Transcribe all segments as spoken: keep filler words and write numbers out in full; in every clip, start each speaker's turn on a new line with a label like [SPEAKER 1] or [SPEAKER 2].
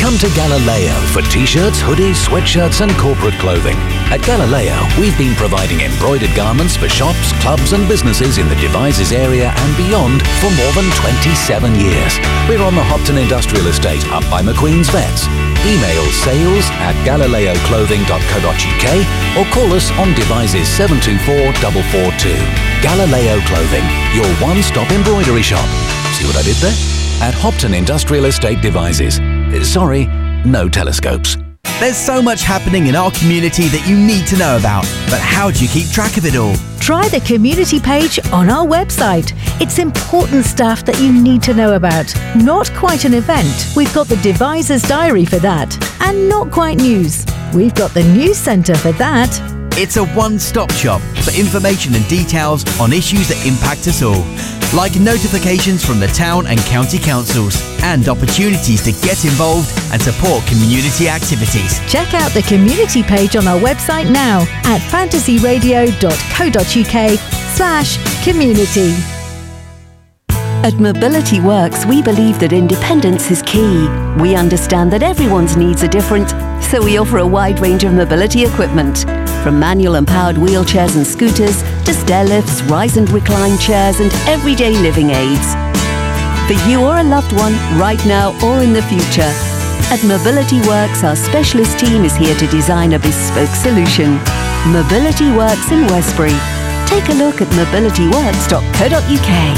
[SPEAKER 1] Come to Galileo for t-shirts, hoodies, sweatshirts and corporate clothing. At Galileo, we've been providing embroidered garments for shops, clubs and businesses in the Devizes area and beyond for more than twenty-seven years. We're on the Hopton Industrial Estate, up by McQueen's Vets. Email sales at galileo clothing dot co dot uk or call us on Devizes seven two four four four two. Galileo Clothing, your one-stop embroidery shop. See what I did there? At Hopton Industrial Estate Devizes. Sorry, no telescopes.
[SPEAKER 2] There's so much happening in our community that you need to know about, but how do you keep track of it all?
[SPEAKER 3] Try the community page on our website. It's important stuff that you need to know about. Not quite an event. We've got the Devizes Diary for that. And not quite news. We've got the News Centre for that.
[SPEAKER 2] It's a one-stop shop for information and details on issues that impact us all, like notifications from the town and county councils and opportunities to get involved and support community activities.
[SPEAKER 3] Check out the community page on our website now at fantasyradio dot co dot uk slash community.
[SPEAKER 4] At Mobility Works, we believe that independence is key. We understand that everyone's needs are different, so we offer a wide range of mobility equipment, from manual and powered wheelchairs and scooters to stair lifts, rise and recline chairs and everyday living aids. For you or a loved one, right now or in the future, at Mobility Works, our specialist team is here to design a bespoke solution. Mobility Works in Westbury. Take a look at mobility works dot co dot uk.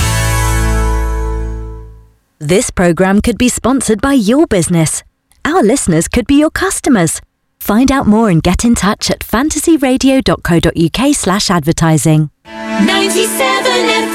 [SPEAKER 3] This programme could be sponsored by your business. Our listeners could be your customers. Find out more and get in touch at fantasyradio dot co dot uk slash advertising.
[SPEAKER 5] ninety-seven F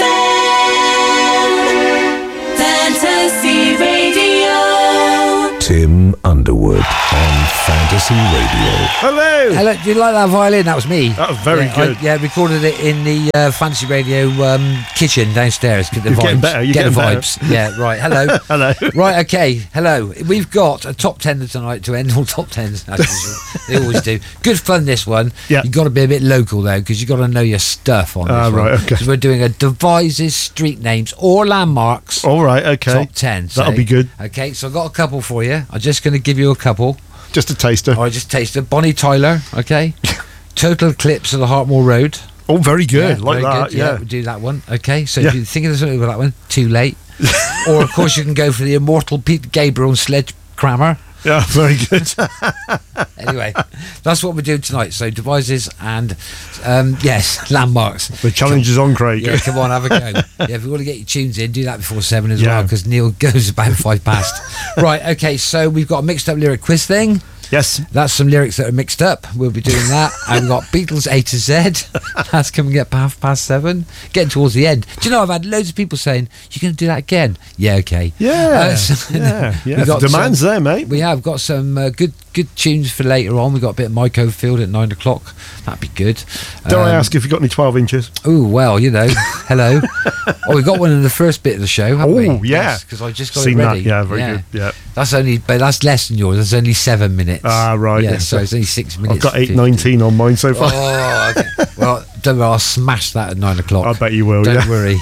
[SPEAKER 5] M Fantasy Radio.
[SPEAKER 1] Tim Underwood on Fantasy Radio.
[SPEAKER 6] Hello.
[SPEAKER 7] Hello. Do you like that violin? That was me.
[SPEAKER 6] That was very
[SPEAKER 7] yeah,
[SPEAKER 6] good.
[SPEAKER 7] I, yeah, recorded it in the uh, Fantasy Radio um, kitchen downstairs. Get the
[SPEAKER 6] You're
[SPEAKER 7] vibes.
[SPEAKER 6] getting better. You're
[SPEAKER 7] Get
[SPEAKER 6] getting
[SPEAKER 7] the
[SPEAKER 6] better.
[SPEAKER 7] vibes. Yeah, right. Hello.
[SPEAKER 6] Hello.
[SPEAKER 7] Right, okay. Hello. We've got a top ten tonight to end all top tens. As usual. They always do. Good fun, this one.
[SPEAKER 6] Yeah.
[SPEAKER 7] You've got to be a bit local, though, because you've got to know your stuff on this
[SPEAKER 6] Ah,
[SPEAKER 7] one.
[SPEAKER 6] right, okay.
[SPEAKER 7] So we're doing a Devizes street names or landmarks.
[SPEAKER 6] All right, okay.
[SPEAKER 7] Top ten.
[SPEAKER 6] That'll
[SPEAKER 7] say.
[SPEAKER 6] be good.
[SPEAKER 7] Okay, so I've got a couple for you. I'm just going to give you a couple.
[SPEAKER 6] Just a taster.
[SPEAKER 7] I just tasted Bonnie Tyler, okay? Total Eclipse of the Hartmoor Road.
[SPEAKER 6] Oh, very good.
[SPEAKER 7] Yeah,
[SPEAKER 6] like
[SPEAKER 7] very
[SPEAKER 6] that,
[SPEAKER 7] good.
[SPEAKER 6] yeah.
[SPEAKER 7] We'll do that one, okay? So
[SPEAKER 6] Yeah.
[SPEAKER 7] if you're thinking of something with that one, too late. Or, of course, you can go for the immortal Pete Gabriel and Sledge Crammer.
[SPEAKER 6] Yeah, very good.
[SPEAKER 7] Anyway, that's what we're doing tonight. So, Devizes and, um, yes, landmarks.
[SPEAKER 6] The challenge is on, Craig.
[SPEAKER 7] Yeah, come on, have a go. Yeah, if you want to get your tunes in, do that before seven as
[SPEAKER 6] Yeah.
[SPEAKER 7] well, because Neil goes about five past. Right, okay, so we've got a mixed up lyric quiz thing.
[SPEAKER 6] Yes.
[SPEAKER 7] That's some lyrics that are mixed up. We'll be doing that. And we've got Beatles A to Z. That's coming up half past seven. Getting towards the end. Do you know, I've had loads of people saying, you're going to do that again? Yeah, okay.
[SPEAKER 6] Yeah.
[SPEAKER 7] Uh, so
[SPEAKER 6] yeah. yeah.
[SPEAKER 7] we've got
[SPEAKER 6] The demand's
[SPEAKER 7] some-
[SPEAKER 6] there, mate.
[SPEAKER 7] We have got some uh, good good tunes for later on. We've got a bit of Mike Oldfield at nine o'clock. That'd be good.
[SPEAKER 6] Don't I
[SPEAKER 7] Um,
[SPEAKER 6] ask if you've got any twelve inches?
[SPEAKER 7] Oh, well, you know. Hello. Oh, we got one in the first bit of the show, haven't we?
[SPEAKER 6] Oh, yeah.
[SPEAKER 7] Because I just got
[SPEAKER 6] Seen
[SPEAKER 7] it ready.
[SPEAKER 6] that. Yeah, very good. Yeah.
[SPEAKER 7] That's only, but that's less than yours. That's only seven minutes.
[SPEAKER 6] Ah, right.
[SPEAKER 7] Yeah,
[SPEAKER 6] Yeah.
[SPEAKER 7] so it's only six minutes.
[SPEAKER 6] I've got eight
[SPEAKER 7] fifty.
[SPEAKER 6] nineteen on mine so far.
[SPEAKER 7] Oh, okay. Well, don't worry, I'll smash that at nine o'clock.
[SPEAKER 6] I bet you will,
[SPEAKER 7] Don't
[SPEAKER 6] yeah.
[SPEAKER 7] worry.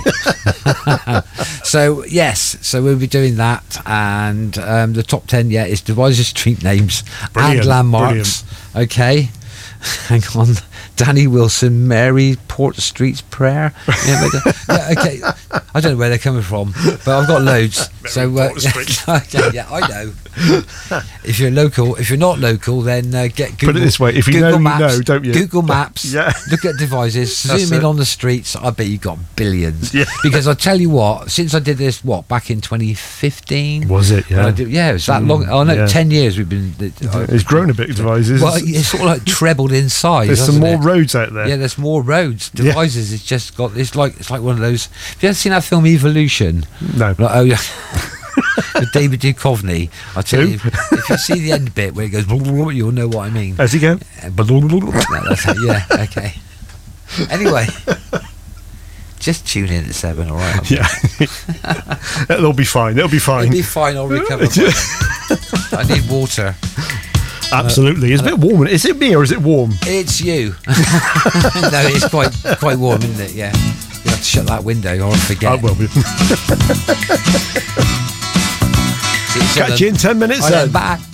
[SPEAKER 7] So, yes, so we'll be doing that. And um, the top ten, yeah, is Devizes street names
[SPEAKER 6] Brilliant,
[SPEAKER 7] and landmarks. Okay. Hang on. Danny Wilson, Mary Port Street's Prayer. Yeah, but, yeah, okay. I don't know where they're coming from, but I've got loads. so uh,
[SPEAKER 6] Port Street.
[SPEAKER 7] okay, yeah, I know. If you're local, if you're not local, then uh, get Google.
[SPEAKER 6] Put it this way, if you
[SPEAKER 7] Google
[SPEAKER 6] know, you
[SPEAKER 7] Maps,
[SPEAKER 6] know, don't you?
[SPEAKER 7] Google Maps.
[SPEAKER 6] Yeah.
[SPEAKER 7] Look at Devizes.
[SPEAKER 6] That's
[SPEAKER 7] Zoom in
[SPEAKER 6] it.
[SPEAKER 7] on the streets. I bet you got billions.
[SPEAKER 6] Yeah.
[SPEAKER 7] Because I tell you what, since I did this, what back in twenty fifteen.
[SPEAKER 6] Was it?
[SPEAKER 7] when
[SPEAKER 6] Yeah.
[SPEAKER 7] I did- yeah, it was that long. Oh no,
[SPEAKER 6] yeah.
[SPEAKER 7] ten years we've been. Uh,
[SPEAKER 6] It's grown a bit, Devizes.
[SPEAKER 7] well, it's sort of like trebled in size.
[SPEAKER 6] There's some
[SPEAKER 7] hasn't
[SPEAKER 6] more
[SPEAKER 7] it?
[SPEAKER 6] roads out there.
[SPEAKER 7] Yeah, there's more roads.
[SPEAKER 6] Yeah.
[SPEAKER 7] Devizes, it's just got. It's like it's like one of those. Have you ever seen that film Evolution?
[SPEAKER 6] No.
[SPEAKER 7] Like, oh yeah. With David Duchovny. I tell
[SPEAKER 6] Who?
[SPEAKER 7] you, if, if you see the end bit where it goes, you'll know what I mean.
[SPEAKER 6] How's he go?
[SPEAKER 7] Uh, that's how- yeah, okay. Anyway, just tune in at seven, all right?
[SPEAKER 6] Yeah. It'll be fine. It'll be fine.
[SPEAKER 7] It'll be fine. I'll recover. by then. I need water.
[SPEAKER 6] Absolutely. It's a bit warm. Is it me or is it warm?
[SPEAKER 7] It's you. No, it's quite quite warm, isn't it? Yeah. You have to shut that window or I'll forget.
[SPEAKER 6] I will be.
[SPEAKER 7] See you
[SPEAKER 6] Catch you in ten minutes
[SPEAKER 7] All right,
[SPEAKER 6] then.
[SPEAKER 7] bye.